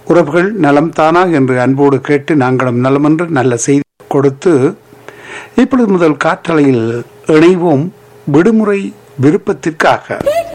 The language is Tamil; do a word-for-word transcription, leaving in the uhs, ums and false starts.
உறவுகள் நலம் தானா என்று அன்போடு கேட்டு நாங்களும் நலமென்று நல்ல செய்தி கொடுத்து இப்பொழுது முதல் காற்றலையில் இணைவோம் விடுமுறை விருப்பத்திற்காக.